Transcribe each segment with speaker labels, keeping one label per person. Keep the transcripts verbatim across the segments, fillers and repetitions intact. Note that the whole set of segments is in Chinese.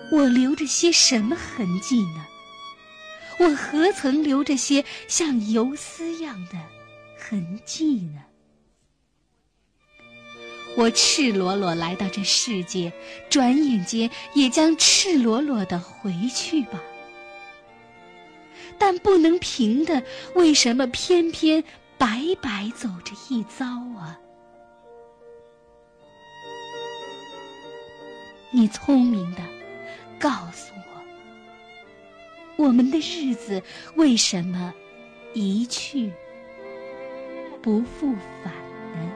Speaker 1: 我留着些什么痕迹呢？我何曾留着些像游丝样的痕迹呢？我赤裸裸来到这世界，转眼间也将赤裸裸地回去吧。但不能平的，为什么偏偏白白走这一遭啊？你聪明的告诉我，我们的日子为什么一去不复返呢？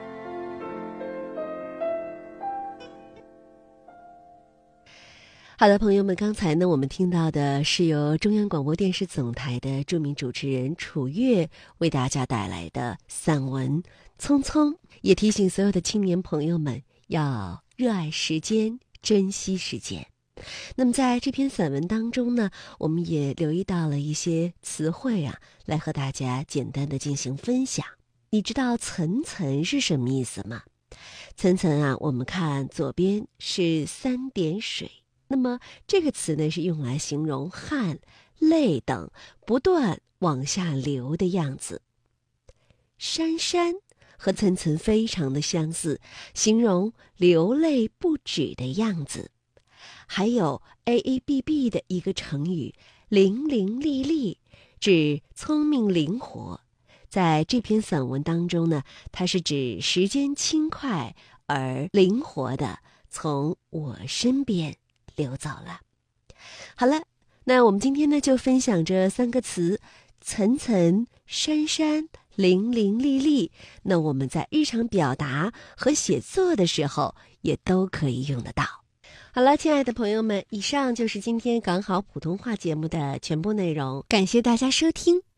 Speaker 2: 好的，朋友们，刚才呢，我们听到的是由中央广播电视总台的著名主持人楚月为大家带来的散文《匆匆》，也提醒所有的青年朋友们要热爱时间，珍惜时间。那么在这篇散文当中呢，我们也留意到了一些词汇啊，来和大家简单的进行分享。你知道层层是什么意思吗？层层啊，我们看左边是三点水，那么这个词呢是用来形容汗、泪等不断往下流的样子。潸潸和层层非常的相似，形容流泪不止的样子。还有 A A B B 的一个成语伶伶俐俐，指聪明灵活。在这篇散文当中呢，它是指时间轻快而灵活的从我身边流走了。好了，那我们今天呢就分享这三个词：层层、潸潸、伶伶俐俐。那我们在日常表达和写作的时候也都可以用得到。好了，亲爱的朋友们，以上就是今天港好普通话节目的全部内容，感谢大家收听，